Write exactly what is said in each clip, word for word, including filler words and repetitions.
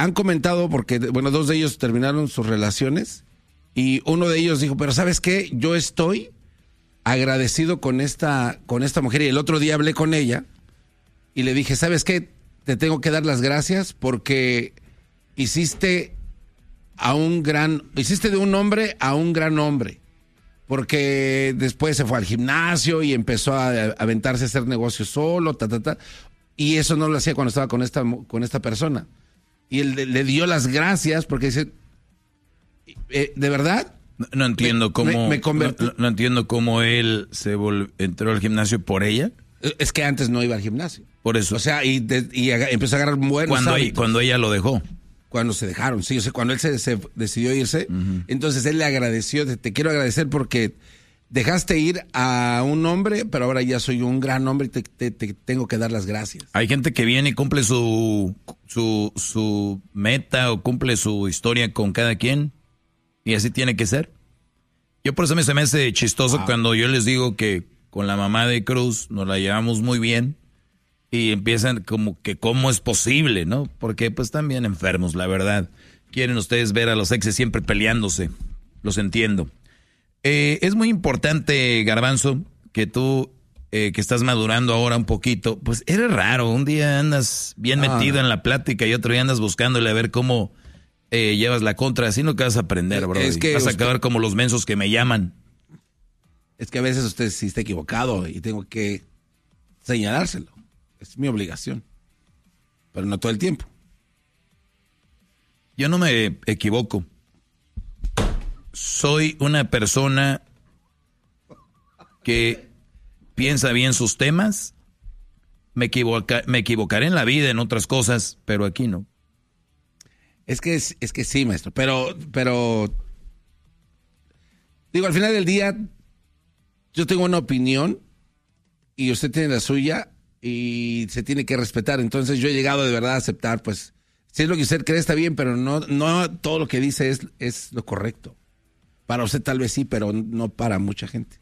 han comentado, porque, bueno, dos de ellos terminaron sus relaciones y uno de ellos dijo, pero ¿sabes qué? Yo estoy agradecido con esta, con esta mujer y el otro día hablé con ella y le dije, ¿sabes qué? Te tengo que dar las gracias porque hiciste a un gran, hiciste de un hombre a un gran hombre. Porque después se fue al gimnasio y empezó a aventarse a hacer negocios solo, ta, ta, ta. Y eso no lo hacía cuando estaba con esta, con esta persona. Y él le, le dio las gracias porque dice, eh, ¿de verdad? No, no entiendo me, cómo, me, me convertí... no, no entiendo cómo él se vol- entró al gimnasio por ella. Es que antes no iba al gimnasio. Por eso. O sea, y, de, y empezó a agarrar buenos cuando hábitos. ella, cuando ella lo dejó. Cuando se dejaron, sí, o sea, cuando él se, se decidió irse, uh-huh. Entonces él le agradeció, te, te quiero agradecer porque dejaste ir a un hombre, pero ahora ya soy un gran hombre y te, te, te tengo que dar las gracias. Hay gente que viene y cumple su, su, su meta o cumple su historia con cada quien y así tiene que ser. Yo por eso me se me hace chistoso wow. Cuando yo les digo que con la mamá de Cruz nos la llevamos muy bien. Y empiezan como que cómo es posible, ¿no? Porque pues están bien enfermos, la verdad. Quieren ustedes ver a los exes siempre peleándose. Los entiendo. Eh, es muy importante, Garbanzo, que tú, eh, que estás madurando ahora un poquito, pues eres raro. Un día andas bien ah, metido en la plática y otro día andas buscándole a ver cómo eh, llevas la contra. Así no que vas a aprender, bro. Es que vas usted... a acabar como los mensos que me llaman. Es que a veces usted sí está equivocado y tengo que señalárselo. Es mi obligación, pero no todo el tiempo. Yo no me equivoco. Soy una persona que piensa bien sus temas. Me, equivoca, me equivocaré en la vida, en otras cosas, pero aquí no. Es que, es, es que sí, maestro, pero, pero, digo, al final del día, yo tengo una opinión y usted tiene la suya. Y se tiene que respetar. Entonces yo he llegado de verdad a aceptar, pues, si es lo que usted cree está bien, pero no, no todo lo que dice es, es lo correcto. Para usted tal vez sí, pero no para mucha gente.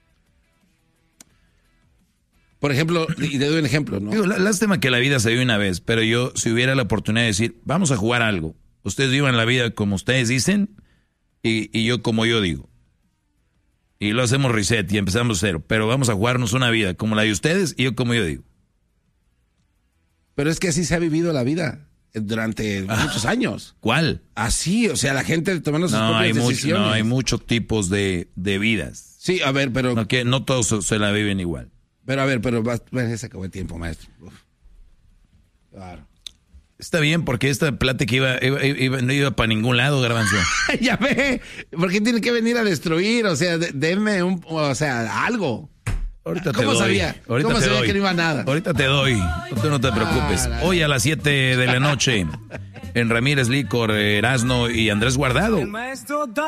Por ejemplo, y le doy un ejemplo, ¿no? Digo, lástima que la vida se vive una vez, pero yo, si hubiera la oportunidad de decir, vamos a jugar algo. Ustedes vivan la vida como ustedes dicen y, y yo como yo digo. Y lo hacemos reset y empezamos cero. Pero vamos a jugarnos una vida como la de ustedes y yo como yo digo. Pero es que así se ha vivido la vida durante ah, muchos años. ¿Cuál? Así, o sea, la gente tomando sus no, propias hay decisiones. Mucho, no, hay muchos tipos de, de vidas. Sí, a ver, pero... No, que no todos se la viven igual. Pero a ver, pero va, bueno, se acabó el tiempo, maestro. Uf. Claro. Está bien, porque esta plática iba, iba, iba, no iba para ningún lado, Garbanzo. Ya ve, ¿por qué tiene que venir a destruir? O sea, de, denme un, o sea, algo. Ahorita ¿Cómo te doy. sabía? Ahorita ¿Cómo te sabía doy. que no iba a nada? Ahorita te doy. Tú no te preocupes. Ah, Hoy a las siete de la noche, en Ramírez Licor, Erasno y Andrés Guardado.